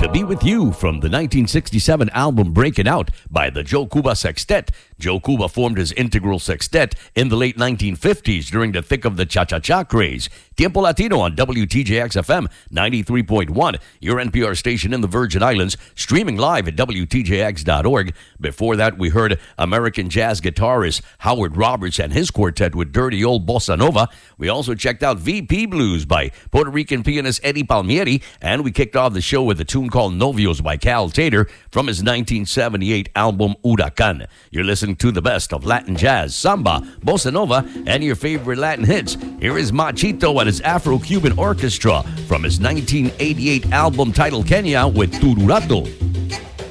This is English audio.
To Be With You from the 1967 album Breaking Out by the Joe Cuba Sextet. Joe Cuba formed his integral sextet in the late 1950s during the thick of the cha-cha-cha craze. Tiempo Latino on WTJX-FM 93.1, your NPR station in the Virgin Islands, streaming live at WTJX.org. Before that, we heard American jazz guitarist Howard Roberts and his quartet with Dirty Old Bossa Nova. We also checked out VP Blues by Puerto Rican pianist Eddie Palmieri, and we kicked off the show with a tune called Novios by Cal Tater from his 1978 album Huracan. You're listening to the best of Latin jazz, samba, bossa nova, and your favorite Latin hits. Here is Machito and his Afro-Cuban Orchestra from his 1988 album titled Kenya with Tururato.